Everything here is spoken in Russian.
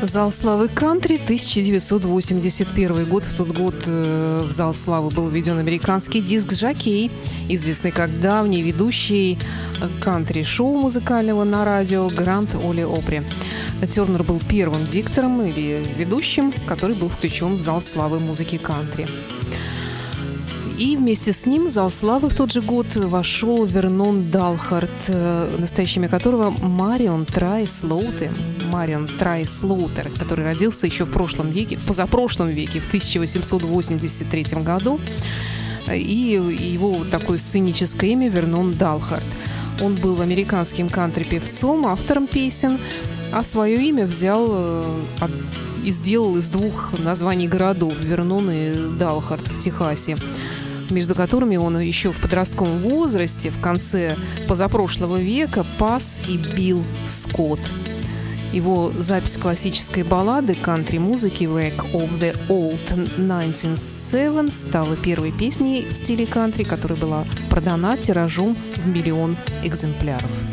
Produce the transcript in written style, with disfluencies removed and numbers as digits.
Зал славы кантри, 1981 год. В тот год в зал славы был введен американский диск-жокей, известный как давний ведущий кантри-шоу музыкального на радио Грант Оли Опри. Тернер был первым диктором или ведущим, который был включен в зал славы музыки кантри. И вместе с ним в зал славы в тот же год вошел Вернон Далхарт, настоящее имя которого Марион Трай Слоутер, который родился еще в позапрошлом веке, в 1883 году. И его такое сценическое имя Вернон Далхарт. Он был американским кантри-певцом, автором песен, а свое имя взял и сделал из двух названий городов – Вернон и Далхарт в Техасе, между которыми он еще в подростковом возрасте, в конце позапрошлого века, пас и бил скот. Его запись классической баллады кантри-музыки «Wreck of the Old 1907» стала первой песней в стиле кантри, которая была продана тиражом в 1 000 000 экземпляров.